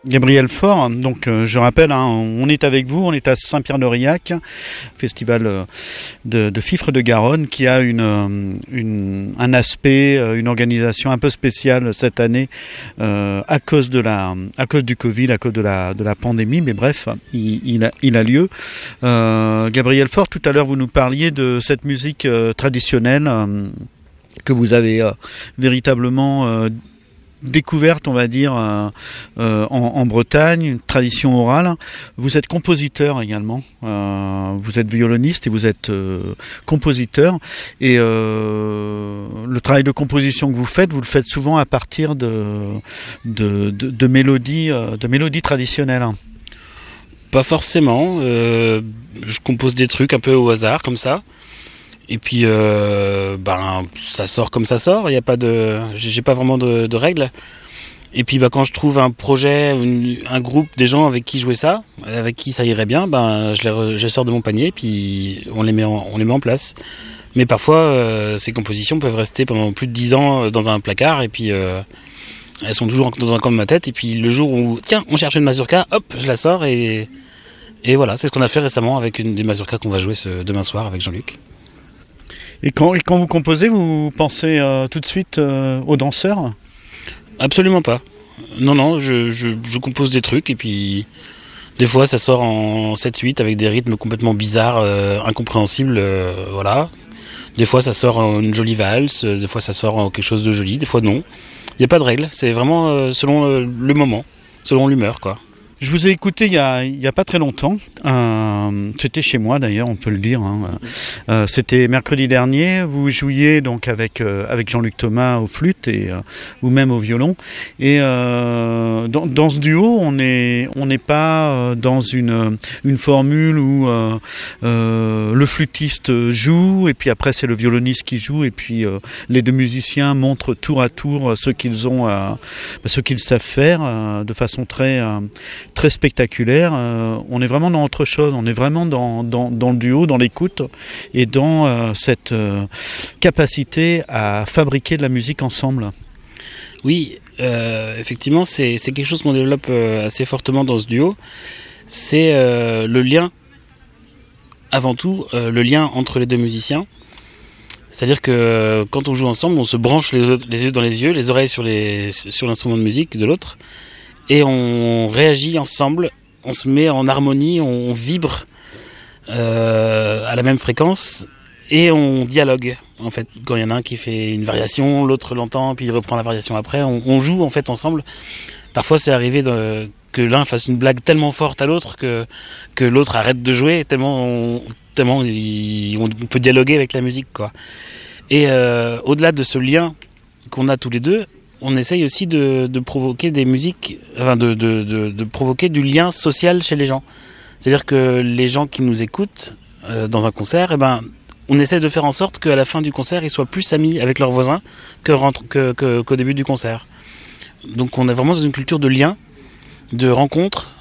Gabriel Faure, donc je rappelle, on est avec vous, on est à Saint-Pierre-d'Aurillac, festival de Fifre de Garonne, qui a un aspect, une organisation un peu spéciale cette année à cause du Covid, à cause de la pandémie, mais bref, il a lieu. Gabriel Faure, tout à l'heure vous nous parliez de cette musique traditionnelle que vous avez véritablement découverte, on va dire, en Bretagne, une tradition orale. Vous êtes compositeur également, vous êtes violoniste et vous êtes compositeur. Et le travail de composition que vous le faites souvent à partir de mélodies traditionnelles. Pas forcément. Je compose des trucs un peu au hasard, comme ça. Et puis, ça sort comme ça sort. Il y a pas j'ai pas vraiment de règles. Et puis, quand je trouve un projet, un groupe, des gens avec qui jouer ça, avec qui ça irait bien, je les sors de mon panier, puis on les met en place. Mais parfois, ces compositions peuvent rester pendant plus de 10 ans dans un placard, et puis elles sont toujours dans un coin de ma tête. Et puis le jour où, tiens, on cherche une mazurka, hop, je la sors, et voilà. C'est ce qu'on a fait récemment avec une des mazurkas qu'on va jouer demain soir avec Jean-Luc. Et quand vous composez, vous pensez tout de suite aux danseurs ? Absolument pas. Non, je compose des trucs et puis des fois ça sort en 7-8 avec des rythmes complètement bizarres, incompréhensibles, voilà. Des fois ça sort en une jolie valse, des fois ça sort en quelque chose de joli, des fois non. Il n'y a pas de règle, c'est vraiment selon le moment, selon l'humeur, quoi. Je vous ai écouté il y a pas très longtemps. C'était chez moi d'ailleurs, on peut le dire. C'était mercredi dernier. Vous jouiez donc avec Jean-Luc Thomas au flûte et vous-même au violon. Et dans ce duo, on n'est pas dans une formule où le flûtiste joue et puis après c'est le violoniste qui joue et puis les deux musiciens montrent tour à tour ce qu'ils savent faire de façon très spectaculaire. On est vraiment dans autre chose, on est vraiment dans le duo, dans l'écoute et dans cette capacité à fabriquer de la musique ensemble. Oui, effectivement, c'est quelque chose qu'on développe assez fortement dans ce duo. C'est le lien, avant tout, le lien entre les deux musiciens. C'est-à-dire que quand on joue ensemble, on se branche les yeux dans les yeux, les oreilles sur l'instrument de musique de l'autre. Et on réagit ensemble, on se met en harmonie, on vibre à la même fréquence et on dialogue. En fait, quand il y en a un qui fait une variation, l'autre l'entend, puis il reprend la variation après. On joue en fait ensemble. Parfois, c'est arrivé que l'un fasse une blague tellement forte à l'autre que l'autre arrête de jouer, tellement on peut dialoguer avec la musique, quoi. Et au-delà de ce lien qu'on a tous les deux, on essaye aussi de provoquer des musiques, enfin de provoquer du lien social chez les gens. C'est-à-dire que les gens qui nous écoutent dans un concert, on essaie de faire en sorte qu'à la fin du concert, ils soient plus amis avec leurs voisins qu'au début du concert. Donc on est vraiment dans une culture de lien, de rencontre,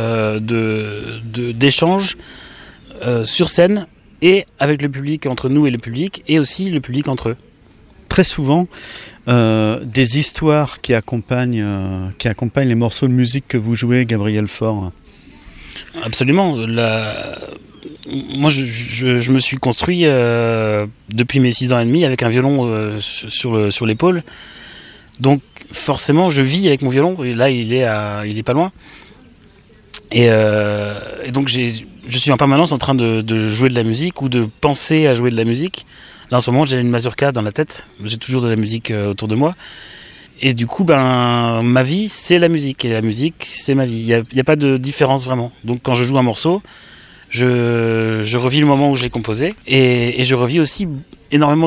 d'échange sur scène et avec le public, entre nous et le public, et aussi le public entre eux. Très souvent, des histoires qui accompagnent les morceaux de musique que vous jouez, Gabriel Faure. Absolument. Moi, je me suis construit depuis mes 6 ans et demi avec un violon sur l'épaule. Donc, forcément, je vis avec mon violon. Et là, il est pas loin. Et donc, je suis en permanence en train de jouer de la musique ou de penser à jouer de la musique. Là, en ce moment, j'ai une mazurka dans la tête. J'ai toujours de la musique autour de moi. Et du coup, ma vie, c'est la musique. Et la musique, c'est ma vie. Il n'y a pas de différence vraiment. Donc, quand je joue un morceau, je revis le moment où je l'ai composé. Et je revis aussi énormément